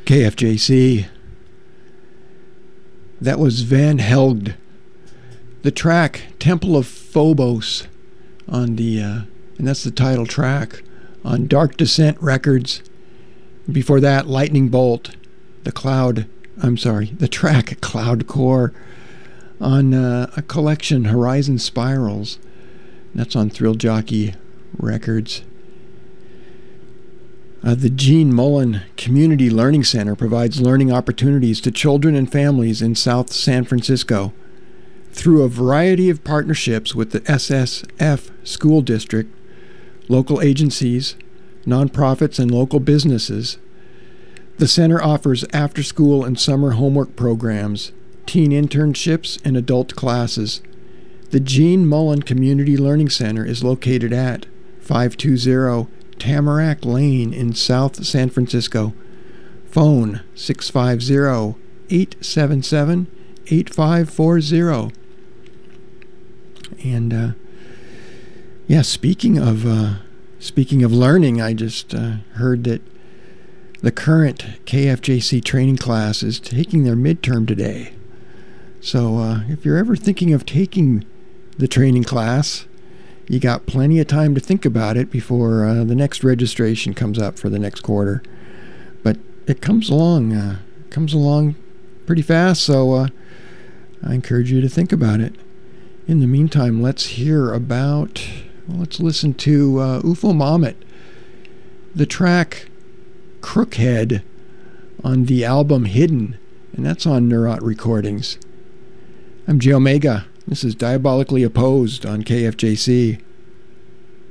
KFJC. That was Van Helgd. The track Temple of Phobos on the and that's the title track on Dark Descent Records. Before that, Lightning Bolt, the track Cloud Core on a collection, Horizon Spirals. That's on Thrill Jockey Records. The Gene Mullen Community Learning Center provides learning opportunities to children and families in South San Francisco through a variety of partnerships with the SSF School District, local agencies, nonprofits, and local businesses. The center offers after-school and summer homework programs, teen internships, and adult classes. The Gene Mullen Community Learning Center is located at 520 Tamarack Lane in South San Francisco. Phone 650-877-8540. And speaking of learning, I just heard that the current KFJC training class is taking their midterm today. So if you're ever thinking of taking the training class, you got plenty of time to think about it before the next registration comes up for the next quarter. But it comes along pretty fast, so I encourage you to think about it. In the meantime, let's listen to UFO Mamet, the track Crookhead on the album Hidden, and that's on Neurot Recordings. I'm J Omega. This is Diabolically Opposed on KFJC.